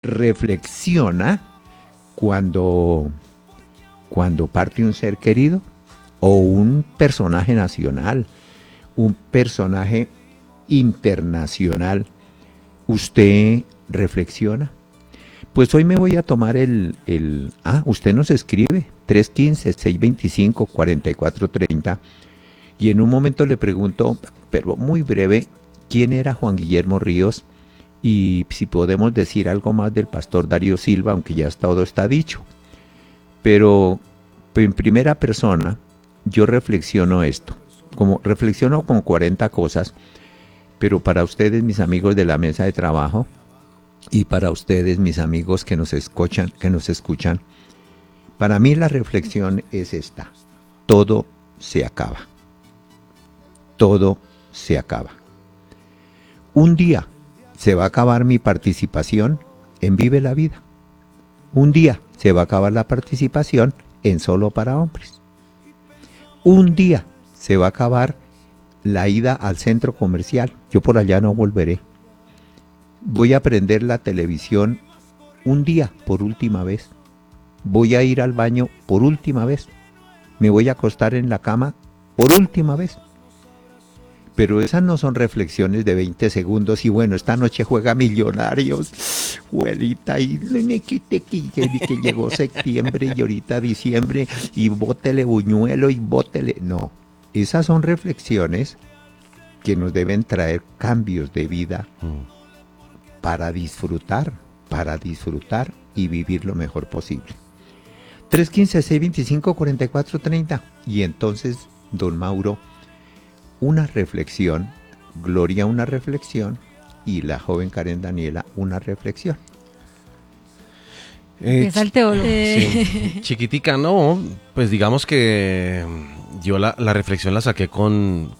reflexiona cuando parte un ser querido o un personaje nacional, un personaje internacional. ¿Usted reflexiona? Pues hoy me voy a tomar usted nos escribe, 315-625-4430, y en un momento le pregunto, pero muy breve, ¿quién era Juan Guillermo Ríos? Y si podemos decir algo más del pastor Darío Silva, aunque ya todo está dicho. Pero en primera persona, yo reflexiono esto, reflexiono con 40 cosas, pero para ustedes, mis amigos de la mesa de trabajo, y para ustedes, mis amigos que nos escuchan, para mí la reflexión es esta: todo se acaba. Todo se acaba. Un día se va a acabar mi participación en Vive la Vida. Un día se va a acabar la participación en Solo para Hombres. Un día se va a acabar la ida al centro comercial. Yo por allá no volveré. Voy a prender la televisión un día por última vez. Voy a ir al baño por última vez. Me voy a acostar en la cama por última vez. Pero esas no son reflexiones de 20 segundos. Y bueno, esta noche juega Millonarios, abuelita, y que llegó septiembre y ahorita diciembre, y bótele Buñuelo y bótele. No, esas son reflexiones que nos deben traer cambios de vida para disfrutar y vivir lo mejor posible. 315-625-4430. Y entonces, don Mauro, una reflexión, Gloria una reflexión, y la joven Karen Daniela una reflexión. Empieza el teólogo. Sí. Chiquitica, no, pues digamos que yo la reflexión la saqué con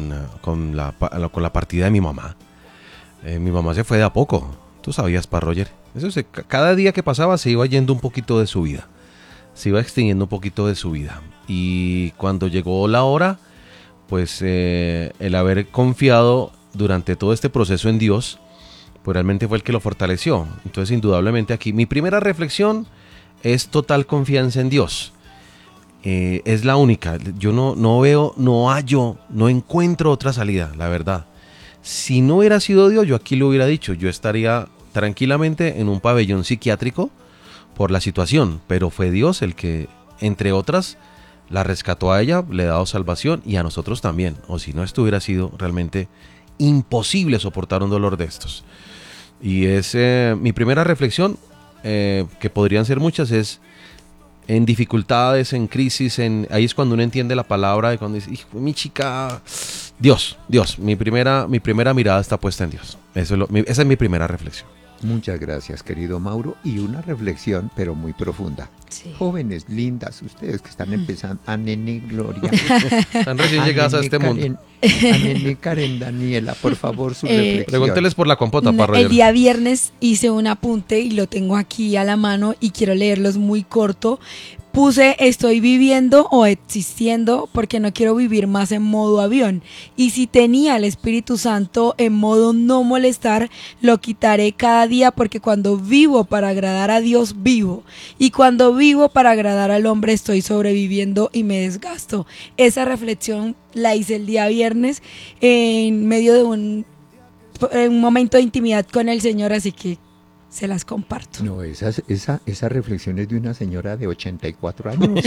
la partida de mi mamá. Mi mamá se fue de a poco, tú sabías, Roger. Cada día que pasaba se iba yendo un poquito de su vida, se iba extinguiendo un poquito de su vida. Y cuando llegó la hora, pues el haber confiado durante todo este proceso en Dios, pues realmente fue el que lo fortaleció. Entonces, indudablemente aquí, mi primera reflexión es total confianza en Dios. Es la única. Yo no veo, no hallo, no encuentro otra salida, la verdad. Si no hubiera sido Dios, yo aquí lo hubiera dicho, yo estaría tranquilamente en un pabellón psiquiátrico por la situación, pero fue Dios el que, entre otras, la rescató a ella, le ha dado salvación y a nosotros también. O si no, esto hubiera sido realmente imposible soportar un dolor de estos. Y es mi primera reflexión, que podrían ser muchas, es en dificultades, en crisis, ahí es cuando uno entiende la palabra, y cuando dice, hijo, mi chica, Dios, mi primera mirada está puesta en Dios. Esa es mi primera reflexión. Muchas gracias, querido Mauro. Y una reflexión, pero muy profunda. Sí. Jóvenes lindas, ustedes que están empezando, a Nene Gloria. Están recién llegadas a este mundo. A Nene Karen Daniela, por favor, su reflexión. Pregúnteles por la compota, Roger. El día viernes hice un apunte y lo tengo aquí a la mano y quiero leerlos muy corto. Puse estoy viviendo o existiendo porque no quiero vivir más en modo avión. Y si tenía el Espíritu Santo en modo no molestar, lo quitaré cada día porque cuando vivo para agradar a Dios vivo. Y cuando vivo para agradar al hombre estoy sobreviviendo y me desgasto. Esa reflexión la hice el día viernes en medio de un momento de intimidad con el Señor, así que se las comparto. No, esa reflexión es de una señora de 84 años.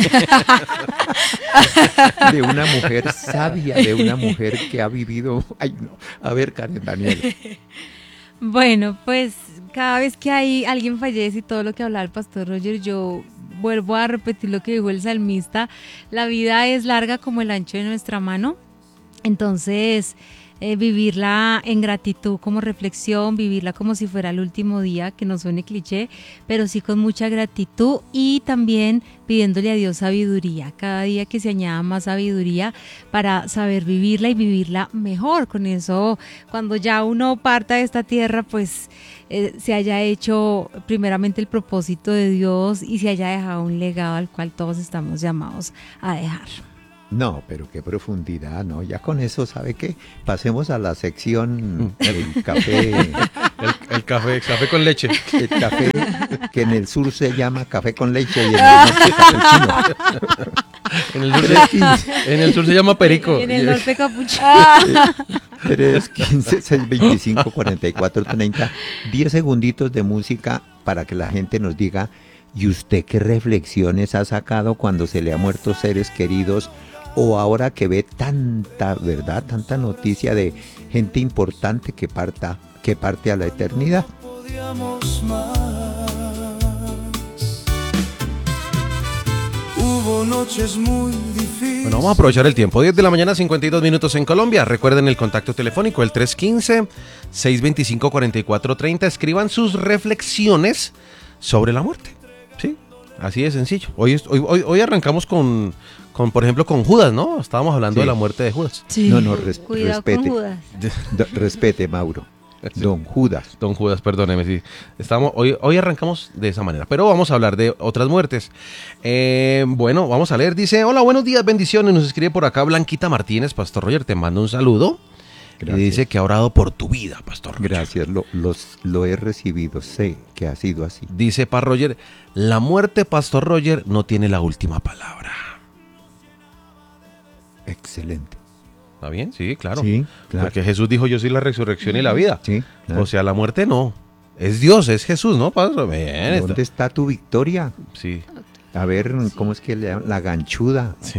De una mujer sabia, de una mujer que ha vivido... Ay, no. A ver, Karen Daniela. Bueno, pues cada vez que hay alguien fallece y todo lo que hablaba el pastor Roger, yo vuelvo a repetir lo que dijo el salmista: la vida es larga como el ancho de nuestra mano. Entonces, vivirla en gratitud como reflexión, vivirla como si fuera el último día, que no suene cliché, pero sí con mucha gratitud y también pidiéndole a Dios sabiduría, cada día que se añada más sabiduría para saber vivirla y vivirla mejor. Con eso, cuando ya uno parta de esta tierra, pues se haya hecho primeramente el propósito de Dios y se haya dejado un legado al cual todos estamos llamados a dejar. No, pero qué profundidad, ¿no? Ya con eso, ¿sabe qué? Pasemos a la sección del café El café con leche. El café que en el sur se llama café con leche y en el norte capuchino. En el sur se llama perico. En el norte capuchino. 315-625-4430. 10 segunditos de música para que la gente nos diga, ¿y usted qué reflexiones ha sacado cuando se le ha muerto seres queridos o ahora que ve tanta verdad, tanta noticia de gente importante que parte a la eternidad? Podíamos más. Hubo noches muy difíciles. Bueno, vamos a aprovechar el tiempo. 10 de la mañana, 52 minutos en Colombia. Recuerden el contacto telefónico, el 315-625-4430. Escriban sus reflexiones sobre la muerte. ¿Sí? Así de sencillo. Hoy arrancamos con, por ejemplo, con Judas, ¿no? Estábamos hablando de la muerte de Judas. Sí. No, Cuidado respete. con Judas. Respete, Mauro. Don Judas. Don Judas, perdóneme, sí. Hoy arrancamos de esa manera, pero vamos a hablar de otras muertes. Bueno, vamos a leer. Dice, hola, buenos días, bendiciones. Nos escribe por acá Blanquita Martínez. Pastor Roger, te mando un saludo. Gracias. Y dice que ha orado por tu vida, Pastor Roger. Gracias, lo he recibido, sé que ha sido así. Dice Pastor Roger, la muerte, Pastor Roger, no tiene la última palabra. Excelente. ¿Está bien? Sí, claro. Sí, claro. Porque Jesús dijo, yo soy la resurrección y la vida. Sí, claro. O sea, la muerte no. Es Dios, es Jesús, ¿no, Pastor? Bien. ¿Dónde está tu victoria? Sí. A ver, ¿cómo es que le llaman? La ganchuda, Sí.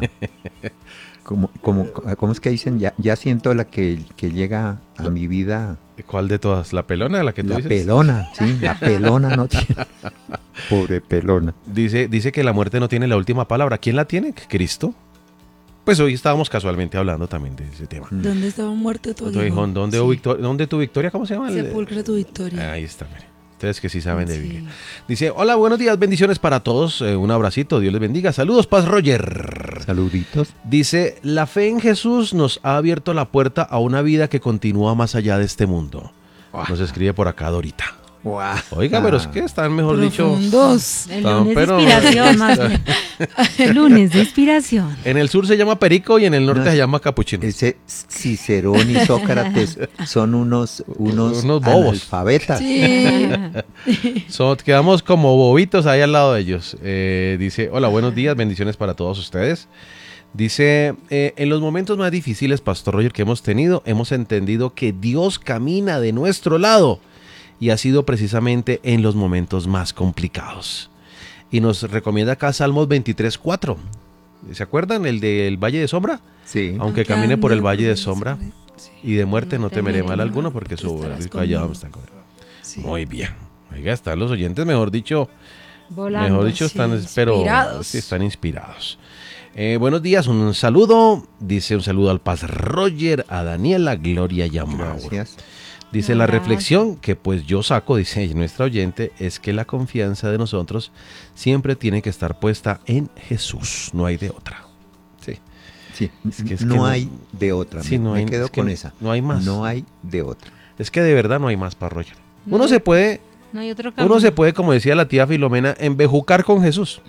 ¿Cómo es que dicen? Ya siento la que llega a mi vida. ¿Cuál de todas? ¿La pelona, la que tú La dices? pelona, sí, la pelona no tiene. Pobre pelona. Dice que la muerte no tiene la última palabra. ¿Quién la tiene? ¿Cristo? Pues hoy estábamos casualmente hablando también de ese tema. ¿Dónde estaba muerto tu Tu aguijón, ¿dónde tu victoria? ¿Cómo se llama? Sepulcra tu victoria. Ahí está, mire. Ustedes que sí saben de Sí. Biblia. Dice, hola, buenos días, bendiciones para todos. Un abracito, Dios les bendiga. Saludos, Paz Roger. Saluditos. Dice, la fe en Jesús nos ha abierto la puerta a una vida que continúa más allá de este mundo. Nos escribe por acá Dorita. Oiga, pero es que están, mejor dicho... Profundos. El Tan, lunes pero- de inspiración, más bien. El lunes de inspiración. En el sur se llama perico y en el norte No, se llama capuchino. Ese Cicerón y Sócrates son unos Unos bobos. analfabetas. Sí. Quedamos como bobitos ahí al lado de ellos. Dice, hola, buenos días, bendiciones para todos ustedes. Dice, en los momentos más difíciles, Pastor Roger, que hemos tenido, hemos entendido que Dios camina de nuestro lado y ha sido precisamente en los momentos más complicados. Y nos recomienda acá Salmos 23:4. ¿Se acuerdan? El del Valle de Sombra. Sí. Aunque camine por el valle de sombra y de muerte, no temeré mal alguno porque su Estarás callado conmigo. está conmigo. Sí. Muy bien. Oiga, están los oyentes, mejor dicho, Volando. están, sí, pero inspirados. sí, están inspirados. Buenos días, un saludo. Dice un saludo al Paz Roger, a Daniela, Gloria y a Mauro. Gracias. Dice la Gracias. reflexión que pues yo saco, dice nuestra oyente, es que la confianza de nosotros siempre tiene que estar puesta en Jesús, no hay de otra. Sí. Sí. que no no- hay de otra. Sí, no me hay- quedo es que con esa. no hay más. No hay de otra. Es que de verdad no hay más para Roger. No. Uno se puede, No hay otro camino. como decía la tía Filomena, embejucar con Jesús.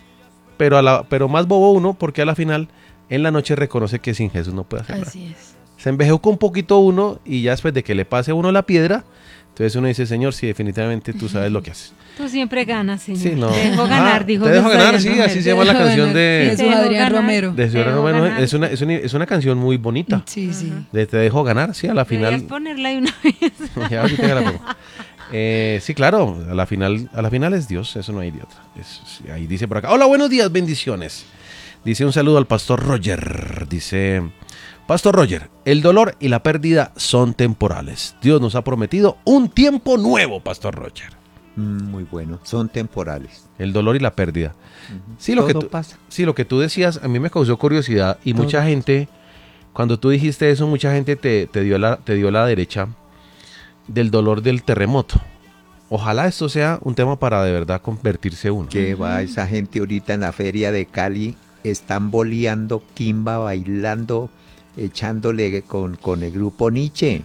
Pero más bobo uno, porque a la final, en la noche reconoce que sin Jesús no puede hacer nada. Así es. Se embejuca un poquito uno y ya después de que le pase a uno la piedra, entonces uno dice, Señor, sí, definitivamente tú sabes lo que haces. Tú siempre ganas, señor. Sí, no. Te dejo ganar, dijo Te dejo Jesús ganar, Adrián sí, Romero. así se llama la Te dejo canción ganar. de Jesús Te dejo Adrián ganar. Romero. de Ciudad Te dejo Romero. ganar. Es una canción muy bonita. Sí, sí. De Te dejo ganar, sí, a la Deberías final. ponerla de una vez. Ya, ahorita que la pongo. Sí, claro, a la final es Dios, eso no hay de otra. Ahí dice por acá, hola, buenos días, bendiciones. Dice un saludo al Pastor Roger. Dice, Pastor Roger, el dolor y la pérdida son temporales. Dios nos ha prometido un tiempo nuevo, Pastor Roger. Muy bueno. Son temporales. El dolor y la pérdida. Sí, Todo pasa. Sí, lo que tú decías a mí me causó curiosidad y Todo mucha gente, cuando tú dijiste eso, mucha gente te dio la derecha del dolor del terremoto. Ojalá esto sea un tema para de verdad convertirse uno. Que va esa gente ahorita en la feria de Cali, están boleando, quimba, bailando, echándole con el grupo Nietzsche.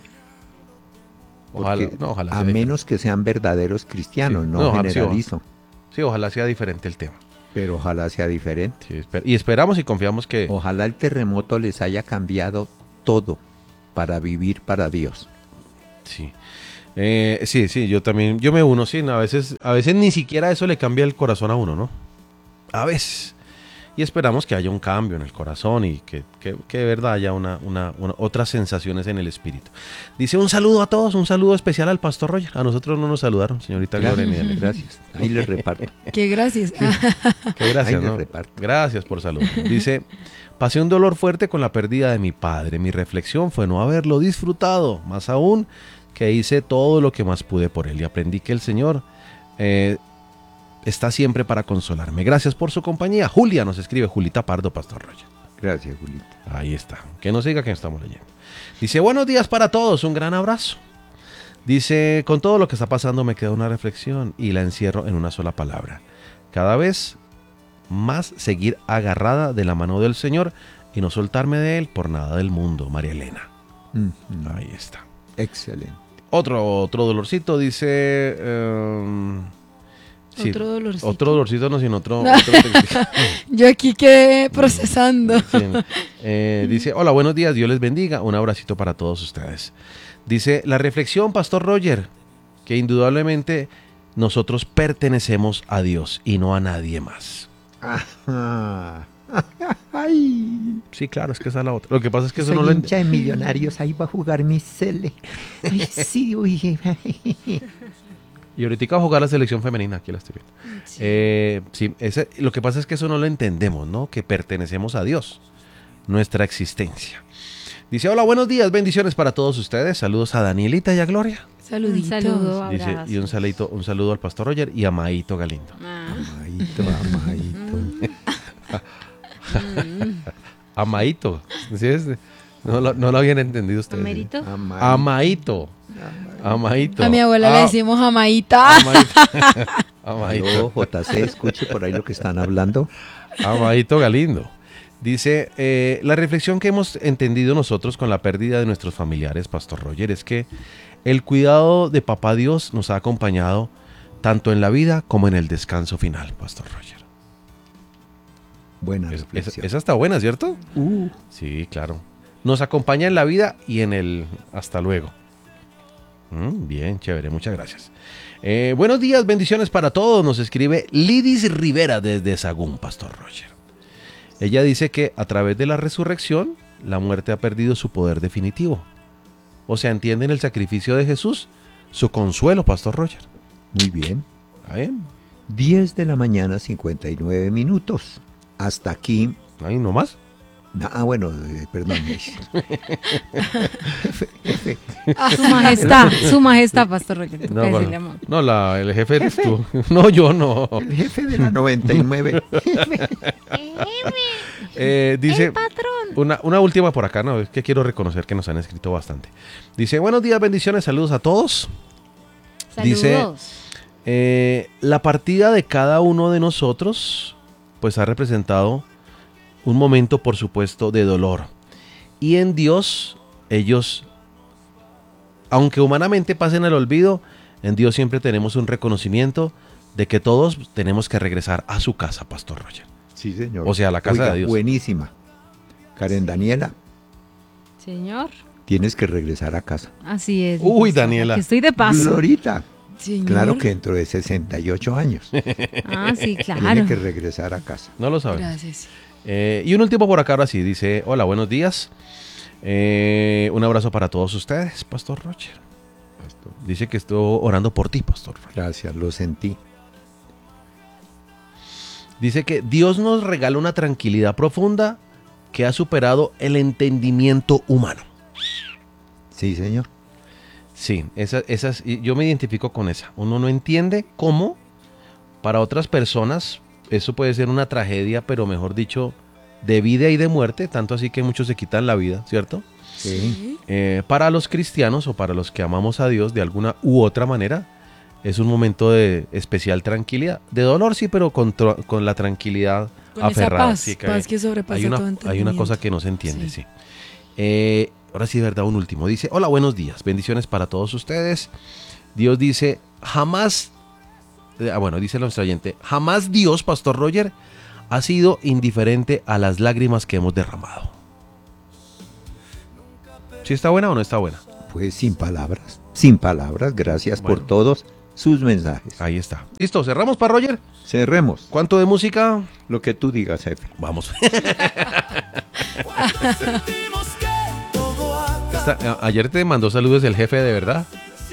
Ojalá, Porque no, ojalá a sea menos que sean verdaderos cristianos, Sí, no, no, ojalá sí, generalizo, Sí, ojalá sea diferente el tema. pero ojalá sea diferente. Sí, y esperamos y confiamos que... Ojalá el terremoto les haya cambiado todo para vivir para Dios. Sí. Sí, yo también, yo me uno, sí, a veces ni siquiera eso le cambia el corazón a uno, ¿no? A veces. Y esperamos que haya un cambio en el corazón y que de verdad haya otras sensaciones en el espíritu. Dice un saludo a todos, un saludo especial al Pastor Roger. A nosotros no nos saludaron, señorita Gloria. Gracias. Ahí les reparto. Qué gracias. Qué gracias, Ahí les ¿no? reparto. Gracias por saludar. Dice, pasé un dolor fuerte con la pérdida de mi padre. Mi reflexión fue no haberlo disfrutado, más aún que hice todo lo que más pude por él y aprendí que el Señor está siempre para consolarme. Gracias por su compañía. Julia nos escribe, Julita Pardo, Pastor Roger. Gracias, Julita. Ahí está. Que nos diga que estamos leyendo. Dice, buenos días para todos, un gran abrazo. Dice, con todo lo que está pasando me queda una reflexión y la encierro en una sola palabra. Cada vez más seguir agarrada de la mano del Señor y no soltarme de Él por nada del mundo. María Elena. Ahí está. Excelente. Otro dolorcito, dice... sí, Otro dolorcito. Otro dolorcito, no, sino otro Yo aquí quedé procesando. sí. Dice, hola, buenos días, Dios les bendiga. Un abracito para todos ustedes. Dice, la reflexión, Pastor Roger, que indudablemente nosotros pertenecemos a Dios y no a nadie más. Ajá. Ay. Sí, claro, es que esa es la otra. Lo que pasa es que eso Soy no lo hincha de Millonarios, ahí va a jugar mi Cele. Ay, sí, uy. Y ahorita va a jugar la selección femenina, aquí la estoy viendo. Sí, lo que pasa es que eso no lo entendemos, ¿no? Que pertenecemos a Dios, nuestra existencia. Dice, hola, buenos días, bendiciones para todos ustedes. Saludos a Danielita y a Gloria. Saluditos. Un saludo, Dice, abrazo. y un saludo al Pastor Roger y a Maito Galindo. Amadito, amadito. A Maito. ¿Sí es? No lo habían entendido ustedes. ¿Amerito? A Maito. A Maito. A mi abuela le decimos Amaita. A Maito. Aló, JC, escuche por ahí lo que están hablando. A Maito Galindo. Dice, la reflexión que hemos entendido nosotros con la pérdida de nuestros familiares, Pastor Roger, es que el cuidado de Papá Dios nos ha acompañado tanto en la vida como en el descanso final, Pastor Roger. Buena reflexión. Esa está buena, ¿cierto? Sí, claro. Nos acompaña en la vida y en el hasta luego. Bien, chévere, muchas gracias. Buenos días, bendiciones para todos. Nos escribe Lidis Rivera desde Sagún, Pastor Roger. Ella dice que a través de la resurrección, la muerte ha perdido su poder definitivo. O sea, entiende en el sacrificio de Jesús su consuelo, Pastor Roger. Muy bien. Bien. 10 de la mañana, 59 minutos. Hasta aquí. Ahí nomás. Bueno, perdón. Su majestad, Pastor Roger. No, Decirle, bueno. amor. El jefe eres tú. No, yo no. El jefe de la 99. Dice, El patrón. una última por acá, ¿no? Es que quiero reconocer que nos han escrito bastante. Dice, buenos días, bendiciones, saludos a todos. Dice, Saludos. la partida de cada uno de nosotros, pues ha representado un momento, por supuesto, de dolor. Y en Dios, ellos, aunque humanamente pasen al olvido, en Dios siempre tenemos un reconocimiento de que todos tenemos que regresar a su casa, Pastor Roger. Sí, señor. O sea, la casa Oiga, de Dios. Buenísima. Karen Daniela, Señor. tienes que regresar a casa. Así es. Uy, pastor. Daniela. Aquí estoy de paso. Glorita. Señor. Claro que dentro de 68 años. Ah, sí, claro. Tiene que regresar a casa. No lo sabemos. Gracias. Y un último por acá ahora sí, dice, hola, buenos días. Un abrazo para todos ustedes, Pastor Roger. Dice que estuvo orando por ti, Pastor Roger. Gracias, lo sentí. Dice que Dios nos regala una tranquilidad profunda que ha superado el entendimiento humano. Sí, señor. Sí, yo me identifico con esa. Uno no entiende cómo para otras personas eso puede ser una tragedia, pero mejor dicho, de vida y de muerte, tanto así que muchos se quitan la vida, ¿cierto? Sí. Para los cristianos o para los que amamos a Dios de alguna u otra manera, es un momento de especial tranquilidad. De dolor sí, pero con la tranquilidad Con esa aferrada. paz, Sí, paz que sobrepasa todo hay una entendimiento. cosa que no se entiende, Sí. sí. Ahora sí, verdad, un último. Dice, hola, buenos días, bendiciones para todos ustedes. Dios dice, jamás, dice nuestro oyente, jamás Dios, Pastor Roger, ha sido indiferente a las lágrimas que hemos derramado. ¿Sí está buena o no está buena? Pues sin palabras, gracias por Bueno. todos sus mensajes. Ahí está. Listo, cerramos para Roger. Cerremos. ¿Cuánto de música? Lo que tú digas, jefe. Vamos. Sentimos que todo acaba. Ayer te mandó saludos el jefe, ¿de verdad?